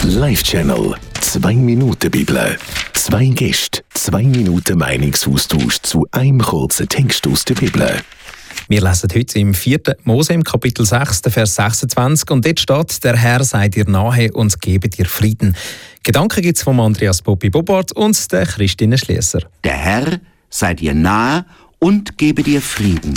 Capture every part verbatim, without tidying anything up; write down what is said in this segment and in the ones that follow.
Live-Channel. Zwei Minuten Bibel. Zwei Gäste, zwei Minuten Meinungsaustausch zu einem kurzen Text aus der Bibel. Wir lesen heute im vierten Mose im Kapitel sechs, Vers sechsundzwanzig. Und dort steht: Der Herr sei dir nahe und gebe dir Frieden. Gedanken gibt es von Andreas Bobby Bobart und der Christine Schliesser. Der Herr sei dir nahe und gebe dir Frieden.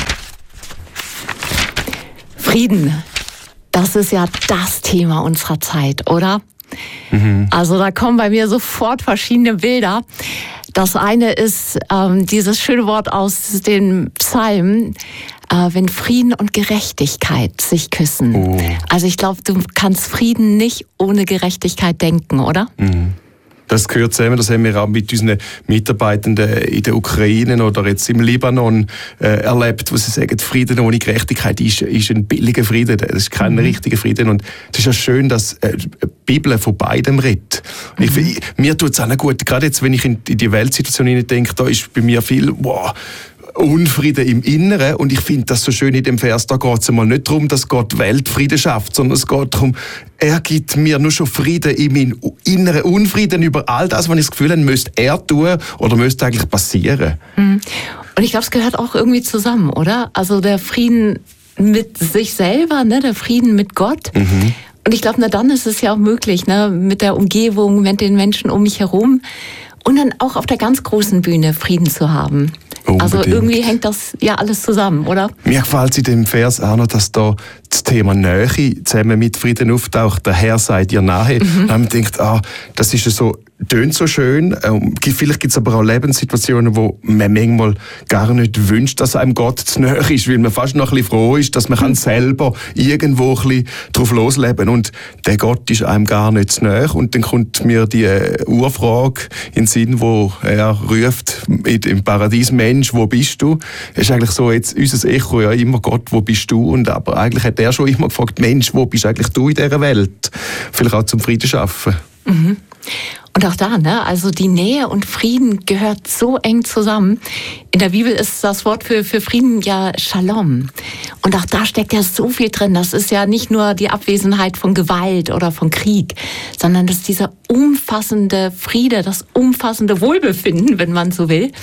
Frieden, das ist ja das Thema unserer Zeit, oder? Mhm. Also da kommen bei mir sofort verschiedene Bilder. Das eine ist ähm, dieses schöne Wort aus den Psalmen, äh, wenn Frieden und Gerechtigkeit sich küssen. Oh. Also ich glaube, du kannst Frieden nicht ohne Gerechtigkeit denken, oder? Mhm. Das gehört zusammen, das haben wir auch mit unseren Mitarbeitenden in der Ukraine oder jetzt im Libanon äh, erlebt, wo sie sagen, Frieden ohne Gerechtigkeit ist, ist ein billiger Frieden, das ist kein mhm. richtiger Frieden. Und es ist ja schön, dass äh, die Bibel von beidem redet. Mhm. Ich, ich, mir tut es auch noch gut, gerade jetzt, wenn ich in die Weltsituation denke, da ist bei mir viel, wow, Unfrieden im Inneren. Und ich finde das so schön in dem Vers, da geht es einmal nicht darum, dass Gott Weltfrieden schafft, sondern es geht darum, er gibt mir nur schon Frieden in meinem inneren Unfrieden über all das, was ich das Gefühl habe, müsste er tun oder müsste eigentlich passieren. Und ich glaube, es gehört auch irgendwie zusammen, oder? Also der Frieden mit sich selber, ne? Der Frieden mit Gott. Mhm. Und ich glaube, na dann ist es ja auch möglich, ne? Mit der Umgebung, mit den Menschen um mich herum. Und dann auch auf der ganz großen Bühne Frieden zu haben. Unbedingt. Also irgendwie hängt das ja alles zusammen, oder? Mir gefällt es in dem Vers auch noch, dass da das Thema Nähe zusammen mit Frieden auftaucht. Der Herr sei dir nahe. Mhm. Und man denkt, ah, das ist so, tönt so schön. Ähm, vielleicht gibt es aber auch Lebenssituationen, wo man manchmal gar nicht wünscht, dass einem Gott zu nahe ist, weil man fast noch ein bisschen froh ist, dass man mhm. kann selber irgendwo ein bisschen drauf losleben kann. Und der Gott ist einem gar nicht zu nahe. Und dann kommt mir die Urfrage in den Sinn, wo er ruft im Paradies: Mensch, wo bist du? Das ist eigentlich so jetzt unser Echo, ja immer: Gott, wo bist du? Und aber eigentlich hat er schon immer gefragt: Mensch, wo bist eigentlich du in dieser Welt? Vielleicht auch zum Frieden schaffen. Mhm. Und auch da, ne, also die Nähe und Frieden gehört so eng zusammen. In der Bibel ist das Wort für, für Frieden ja Shalom. Und auch da steckt ja so viel drin. Das ist ja nicht nur die Abwesenheit von Gewalt oder von Krieg, sondern das ist dieser umfassende Friede, das umfassende Wohlbefinden, wenn man so will.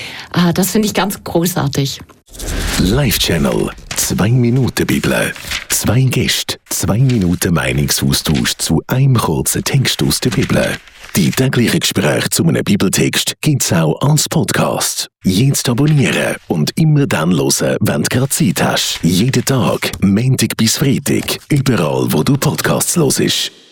Das finde ich ganz großartig. Live-Channel. Zwei Minuten Bibel. Zwei Gäste, zwei Minuten Meinungsaustausch zu einem kurzen Text aus der Bibel. Die täglichen Gespräche zu einem Bibeltext gibt es auch als Podcast. Jetzt abonnieren und immer dann hören, wenn du gerade Zeit hast. Jeden Tag, Montag bis Freitag, überall wo du Podcasts hörst.